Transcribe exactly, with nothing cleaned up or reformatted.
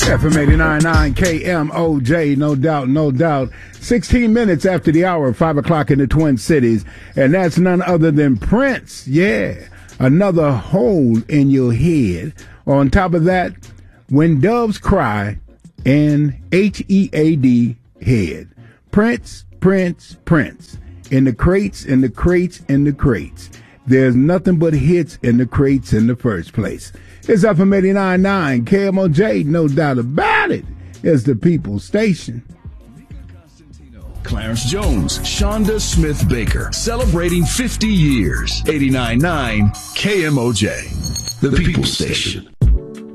F M eighty-nine point nine K M O J, no doubt, no doubt. sixteen minutes after the hour, five o'clock in the Twin Cities. And that's none other than Prince. Yeah, another hole in your head. On top of that, When Doves Cry and H E A D head. Prince, Prince, Prince. In the crates, in the crates, in the crates. There's nothing but hits in the crates in the first place. It's F M eighty-nine point nine K M O J, no doubt about it. It's the People's Station. Clarence Jones, Shonda Smith Baker, celebrating fifty years. eighty-nine point nine K M O J, the, the People's Station.